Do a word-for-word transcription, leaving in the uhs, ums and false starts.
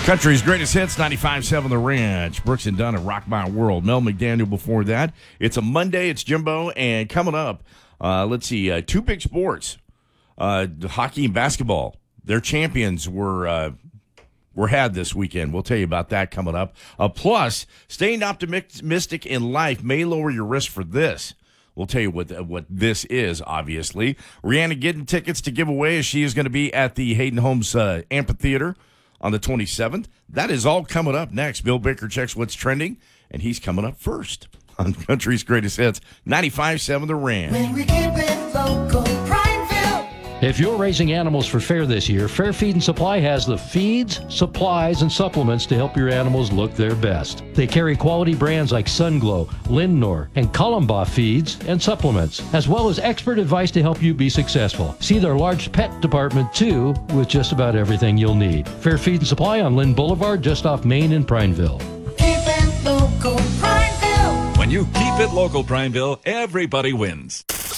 Country's greatest hits, ninety-five seven The Ranch. Brooks and Dunn at Rock My World. Mel McDaniel before that. It's a Monday. It's Jimbo. And coming up, uh, let's see, uh, two big sports. Uh, hockey and basketball. Their champions were uh, were had this weekend. We'll tell you about that coming up. Uh, plus, staying optimistic in life may lower your risk for this. We'll tell you what what this is, obviously. Rihanna getting tickets to give away as she is going to be at the Hayden Homes uh, Amphitheater on the twenty-seventh. That is all coming up next. Bill Baker checks what's trending, and he's coming up first on Country's Greatest Hits, ninety-five seven The Ranch. When we keep it local, Prineville. If you're raising animals for fair this year, Fair Feed and Supply has the feeds, supplies, and supplements to help your animals look their best. They carry quality brands like Sunglow, Lindnor, and Columbaugh feeds and supplements, as well as expert advice to help you be successful. See their large pet department, too, with just about everything you'll need. Fair Feed and Supply on Lynn Boulevard, just off Main in Prineville. Keep it local, Prineville. When you keep it local, Prineville, everybody wins.